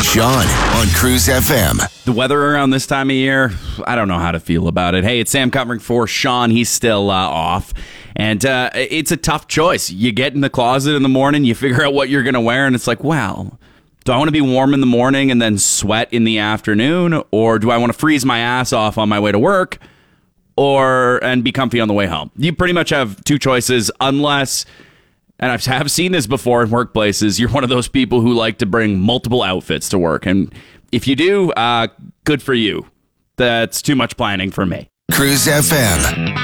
Sean on Cruise FM. The weather around this time of year, I don't know how to feel about it. Hey, it's Sam covering for Sean. He's still off. And it's a tough choice. You get in the closet in the morning, you figure out what you're going to wear, and it's like, wow, do I want to be warm in the morning and then sweat in the afternoon? Or do I want to freeze my ass off on my way to work and be comfy on the way home? You pretty much have two choices unless... And I have seen this before in workplaces. You're one of those people who like to bring multiple outfits to work. And if you do, good for you. That's too much planning for me. Cruise FM.